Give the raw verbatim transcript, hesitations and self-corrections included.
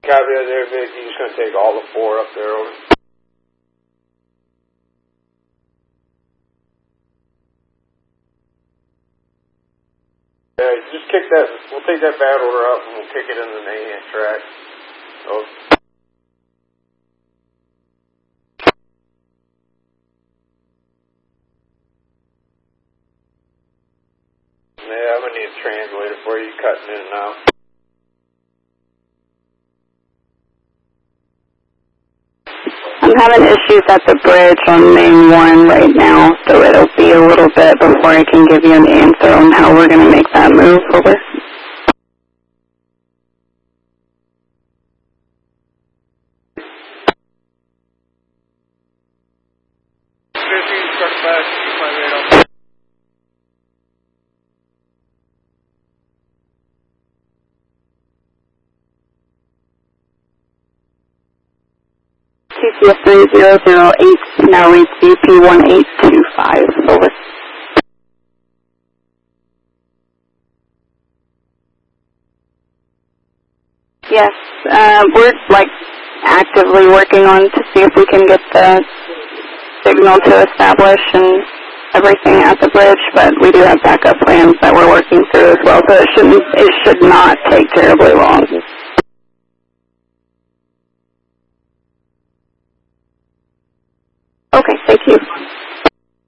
Copy that there, Vic. You're just going to take all the four up there, over. Yeah, just kick that, we'll take that bad order up and we'll kick it in the main track. Over. Yeah, I'm going to need a translator for you, cutting in and out. I'm having issues at the bridge on main one right now, so it'll be a little bit before I can give you an answer on how we're going to make that move. Over. fifteen, start back, keep my radar. T C S three zero zero eight, now reads V P one eight two five. Over. Yes, uh, we're like actively working on to see if we can get the signal to establish and everything at the bridge, but we do have backup plans that we're working through as well, so it shouldn't, it should not take terribly long.